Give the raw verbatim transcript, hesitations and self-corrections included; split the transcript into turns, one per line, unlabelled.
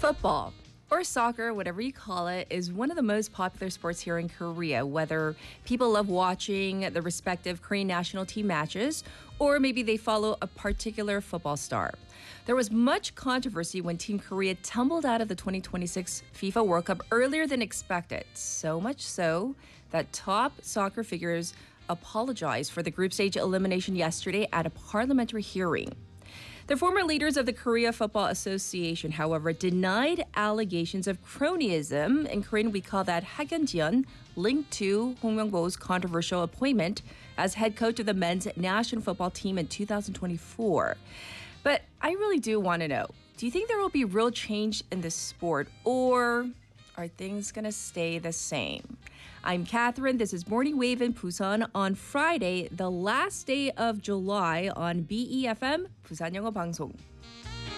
Football, or soccer, whatever you call it, is one of the most popular sports here in Korea, whether people love watching the respective Korean national team matches or maybe they follow a particular football star. There was much controversy when Team Korea tumbled out of the twenty twenty-six FIFA World Cup earlier than expected, so much so that top soccer figures apologized for the group stage elimination yesterday at a parliamentary hearing. The former leaders of the Korea Football Association, however, denied allegations of cronyism. In Korean, we call that hakyeonjeon, linked to Hong Myung-bo's controversial appointment as head coach of the men's national football team in two thousand twenty-four. But I really do want to know, do you think there will be real change in this sport, or are things going to stay the same? I'm Catherine. This is Morning Wave in Busan on Friday, the last day of July on B E F M, Busan 영어 방송.